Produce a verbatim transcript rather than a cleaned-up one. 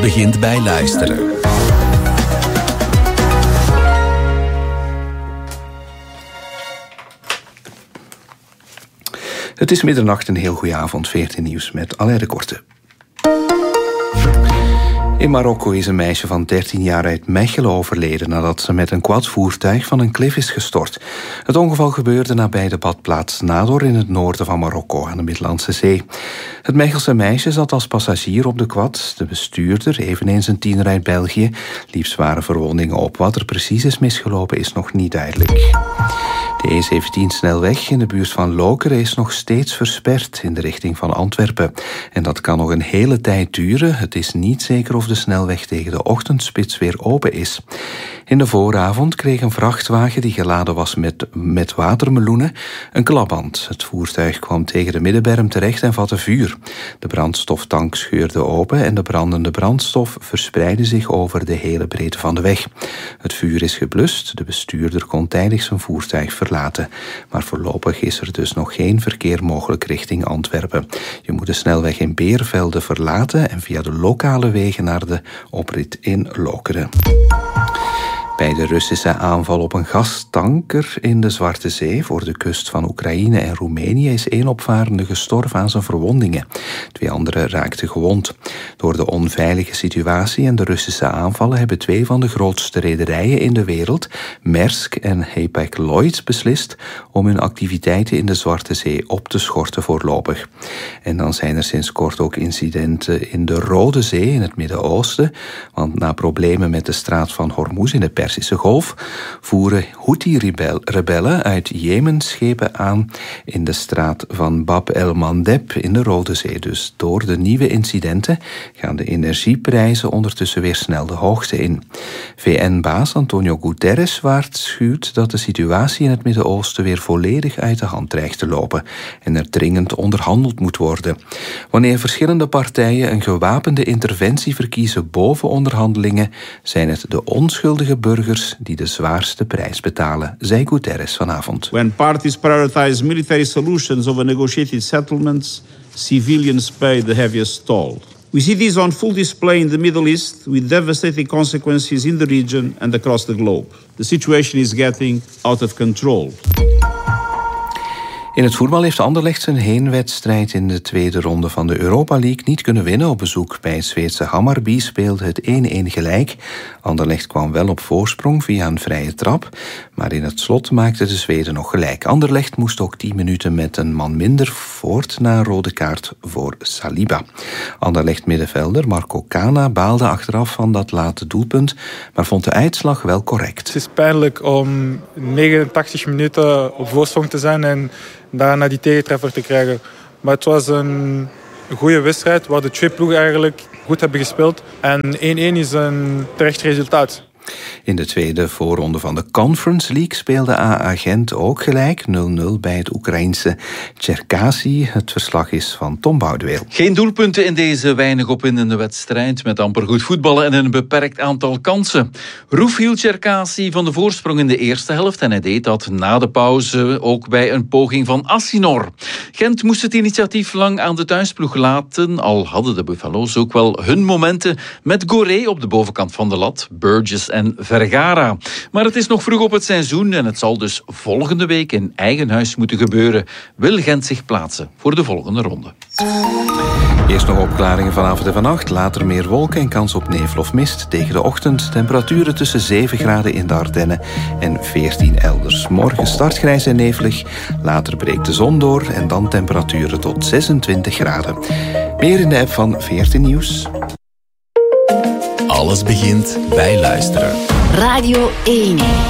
begint bij luisteren. Het is middernacht, een heel goede avond, veertien Nieuws met Alain de Korte. In Marokko is een meisje van dertien jaar uit Mechelen overleden nadat ze met een quadvoertuig van een klif is gestort. Het ongeval gebeurde nabij de badplaats Nador in het noorden van Marokko aan de Middellandse Zee. Het Mechelse meisje zat als passagier op de quad. De bestuurder, eveneens een tiener uit België, liep zware verwondingen op. Wat er precies is misgelopen is nog niet duidelijk. De E zeventien-snelweg in de buurt van Lokeren is nog steeds versperd in de richting van Antwerpen. En dat kan nog een hele tijd duren. Het is niet zeker of de snelweg tegen de ochtendspits weer open is. In de vooravond kreeg een vrachtwagen die geladen was met, met watermeloenen een klapband. Het voertuig kwam tegen de middenberm terecht en vatte vuur. De brandstoftank scheurde open en de brandende brandstof verspreidde zich over de hele breedte van de weg. Het vuur is geblust. De bestuurder kon tijdig zijn voertuig verlaten. Maar voorlopig is er dus nog geen verkeer mogelijk richting Antwerpen. Je moet de snelweg in Beervelde verlaten en via de lokale wegen naar de oprit in Lokeren. Bij de Russische aanval op een gastanker in de Zwarte Zee voor de kust van Oekraïne en Roemenië is één opvarende gestorven aan zijn verwondingen. Twee anderen raakten gewond. Door de onveilige situatie en de Russische aanvallen hebben twee van de grootste rederijen in de wereld, Maersk en Hapag-Lloyd, beslist om hun activiteiten in de Zwarte Zee op te schorten voorlopig. En dan zijn er sinds kort ook incidenten in de Rode Zee in het Midden-Oosten, want na problemen met de straat van Hormuz in de Persische Golf voeren Houthi-rebellen uit Jemen schepen aan in de straat van Bab el-Mandeb in de Rode Zee. Dus door de nieuwe incidenten gaan de energieprijzen ondertussen weer snel de hoogte in. V N-baas Antonio Guterres waarschuwt dat de situatie in het Midden-Oosten weer volledig uit de hand dreigt te lopen en er dringend onderhandeld moet worden. Wanneer verschillende partijen een gewapende interventie verkiezen boven onderhandelingen, zijn het de onschuldige burgers die de zwaarste prijs betalen, zei Guterres vanavond. When parties prioritize military solutions over negotiated settlements, civilians pay the heaviest toll. We see this on full display in the Middle East, with devastating consequences in the region and across the globe. The situation is getting out of control. In het voetbal heeft Anderlecht zijn heenwedstrijd in de tweede ronde van de Europa League niet kunnen winnen. Op bezoek bij het Zweedse Hammarby speelde het één-één gelijk. Anderlecht kwam wel op voorsprong via een vrije trap, maar in het slot maakten de Zweden nog gelijk. Anderlecht moest ook tien minuten met een man minder voort na een rode kaart voor Saliba. Anderlecht middenvelder Marco Cana baalde achteraf van dat late doelpunt, maar vond de uitslag wel correct. Het is pijnlijk om negenentachtig minuten op voorsprong te zijn en daarna die tegentreffer te krijgen. Maar het was een goede wedstrijd waar de twee ploegen eigenlijk goed hebben gespeeld. En één-één is een terecht resultaat. In de tweede voorronde van de Conference League speelde A A Gent ook gelijk nul nul bij het Oekraïense Cherkasy. Het verslag is van Tom Boudeweel. Geen doelpunten in deze weinig opwindende wedstrijd met amper goed voetballen en een beperkt aantal kansen. Roef hield Cherkasy van de voorsprong in de eerste helft en hij deed dat na de pauze ook bij een poging van Assinor. Gent moest het initiatief lang aan de thuisploeg laten, al hadden de Buffalo's ook wel hun momenten met Goré op de bovenkant van de lat, Burgess en Vergara. Maar het is nog vroeg op het seizoen en het zal dus volgende week in eigen huis moeten gebeuren. Wil Gent zich plaatsen voor de volgende ronde. Eerst nog opklaringen vanavond en vannacht, later meer wolken en kans op nevel of mist. Tegen de ochtend temperaturen tussen zeven graden in de Ardennen en veertien elders. Morgen start grijs en nevelig, later breekt de zon door en dan temperaturen tot zesentwintig graden. Meer in de app van veertien Nieuws. Alles begint bij luisteren. Radio één.